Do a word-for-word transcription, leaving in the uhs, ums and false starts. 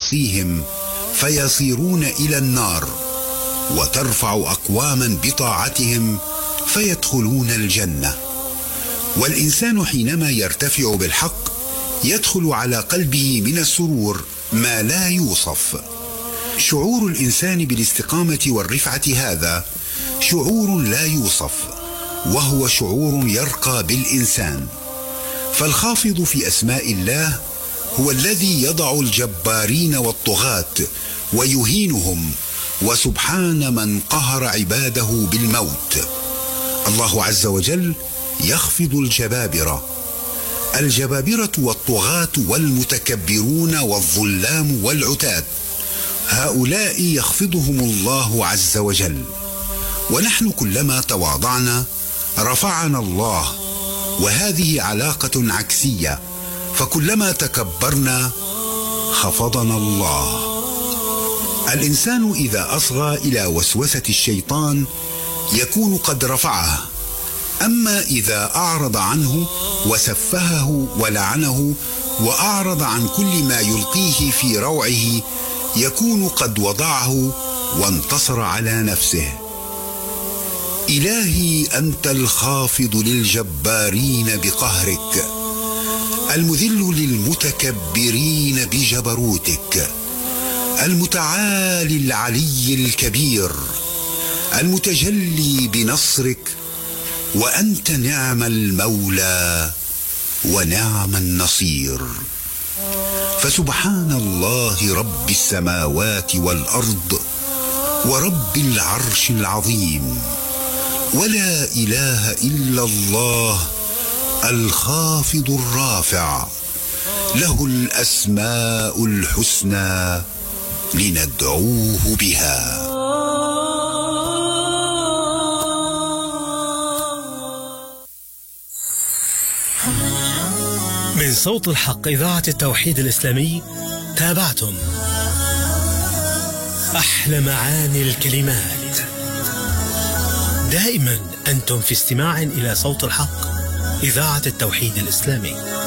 تعصيهم فيصيرون إلى النار، وترفع أقواما بطاعتهم فيدخلون الجنة. والإنسان حينما يرتفع بالحق يدخل على قلبه من السرور ما لا يوصف. شعور الإنسان بالاستقامة والرفعة هذا شعور لا يوصف، وهو شعور يرقى بالإنسان. فالخافض في أسماء الله هو الذي يضع الجبارين والطغاة ويهينهم، وسبحان من قهر عباده بالموت. الله عز وجل يخفض الجبابرة. الجبابرة والطغاة والمتكبرون والظلام والعتاة، هؤلاء يخفضهم الله عز وجل. ونحن كلما تواضعنا رفعنا الله، وهذه علاقة عكسية، فكلما تكبرنا خفضنا الله. الإنسان إذا أصغى إلى وسوسة الشيطان يكون قد رفعه، أما إذا أعرض عنه وسفهه ولعنه وأعرض عن كل ما يلقيه في روعه يكون قد وضعه وانتصر على نفسه. إلهي أنت الخافض للجبارين بقهرك، المذل للمتكبرين بجبروتك، المتعالي العلي الكبير، المتجلي بنصرك، وأنت نعم المولى ونعم النصير. فسبحان الله رب السماوات والأرض ورب العرش العظيم، ولا إله إلا الله الخافض الرافع، له الأسماء الحسنى لندعوه بها. من صوت الحق إذاعة التوحيد الإسلامي تابعتم أحلى معاني الكلمات. دائما أنتم في استماع إلى صوت الحق إذاعة التوحيد الإسلامي.